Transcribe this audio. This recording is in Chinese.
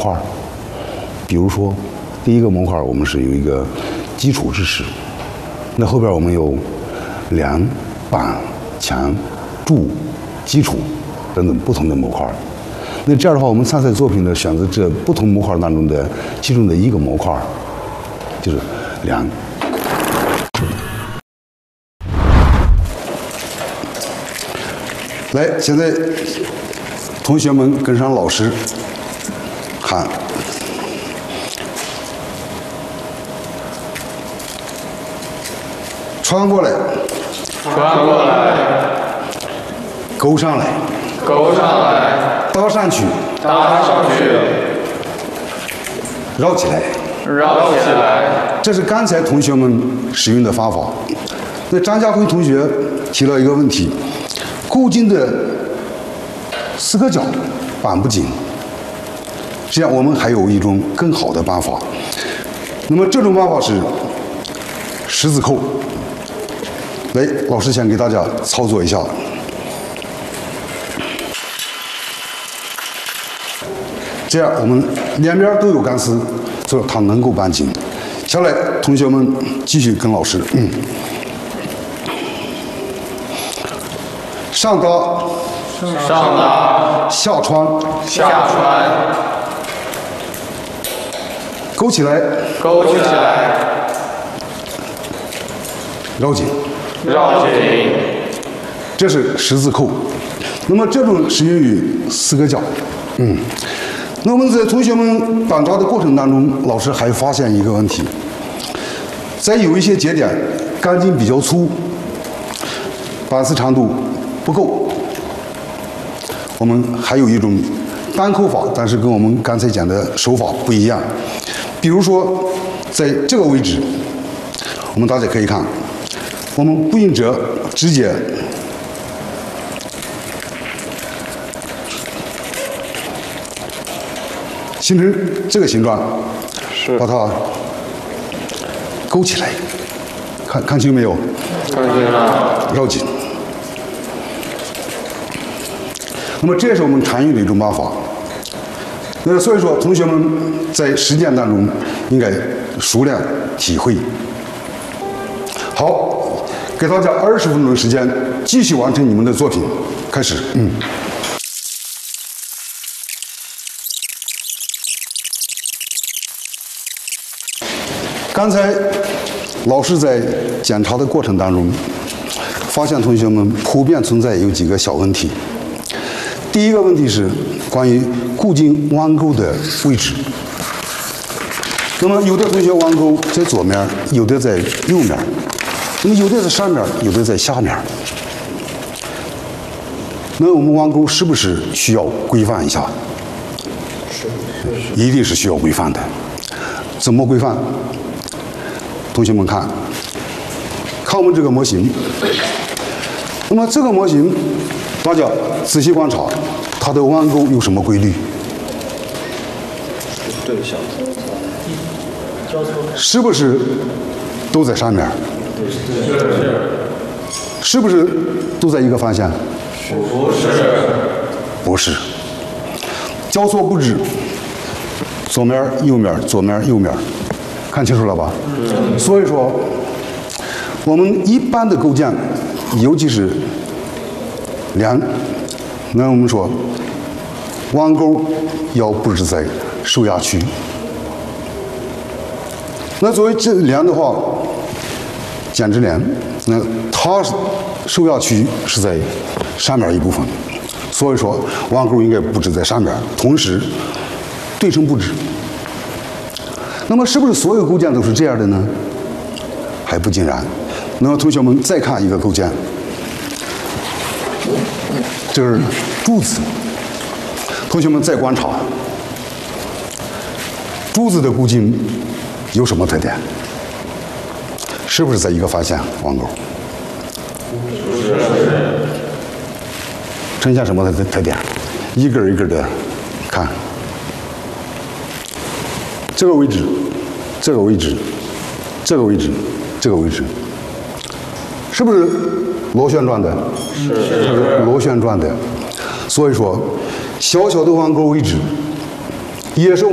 块。比如说，第一个模块我们是有一个基础支持，那后边我们有梁、板、墙、柱、基础等等不同的模块。那这样的话，我们参赛作品呢，选择这不同模块当中的其中的一个模块，就是梁。来，现在同学们跟上老师喊。穿过来， 穿过来， 勾上来， 勾上来， 搭上去， 搭上去， 绕起来， 绕起来。 这是刚才同学们使用的方法。那张家辉同学提了一个问题：构件的四个角绑不紧，这样我们还有一种更好的办法。那么这种办法是十字扣。来，老师先给大家操作一下。这样我们两边都有钢丝，所以它能够绑紧。下来，同学们继续跟老师，上搭， 上搭， 下穿， 下穿， 勾起来， 勾起来， 绕紧。 绕紧， 这是十字扣。那么这种适用于四个角。那么在同学们绑扎的过程当中，老师还发现一个问题，在有一些节点钢筋比较粗，绑丝长度不够，我们还有一种单扣法，但是跟我们刚才讲的手法不一样。比如说在这个位置，我们大家可以看。我们不用折，直接形成这个形状，把它勾起来，看清没有？ 看清了。 绕紧。那么这也是我们常用的一种办法。那所以说，同学们在实践当中应该熟练体会。好。给大家20分钟的时间，继续完成你们的作品。开始，刚才老师在检查的过程当中，发现同学们普遍存在有几个小问题。第一个问题是关于固定弯钩的位置。那么有的同学弯钩在左面，有的在右面。那么有的在上面，有的在下面。那我们弯钩是不是需要规范一下？一定是需要规范的。怎么规范？同学们看我们这个模型。那么这个模型，大家仔细观察，它的弯钩有什么规律？ 对向， 是不是都在上面？是不是都在一个方向？ 不是， 不是。交错不止，左面右面，左面右面，看清楚了吧？所以说，我们一般的构件，尤其是梁，那我们说弯钩要布置在受压区。那作为这梁的话，剪直梁，那它受压区是在上面一部分，所以说弯钩应该布置在上面，同时对称布置。那么是不是所有构件都是这样的呢？还不尽然。那么同学们再看一个构件，这是柱子。同学们再观察，柱子的固定有什么特点？是不是在一个方向弯钩？ 不是。 呈现什么的特点？一根一根的看，这个位置，这个位置，这个位置，这个位置，是不是螺旋状的？是螺旋状的。所以说，小小的弯钩位置也是